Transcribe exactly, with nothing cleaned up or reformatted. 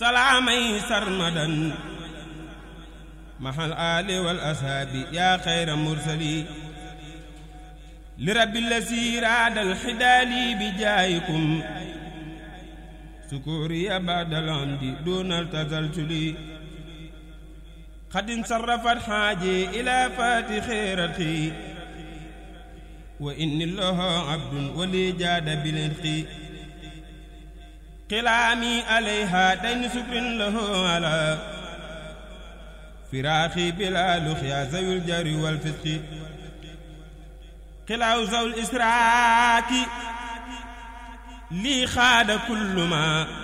salaamay sarmadan mahal ali wal ashaabi yaa xayra mursali li rabbi lasi raadal xidaali bi jaayikum sukuriya baadal amdi doonal tazalzuli xadin sarrafat xaaji ila faati xeerati wa inni lahu abdun wali jaada bilirqi xilaami alayha dayn sukrin lahu ala firaaxi bila luxya zawil jari wal fisqi xilaaw zawil israaki lii xaada kullu ma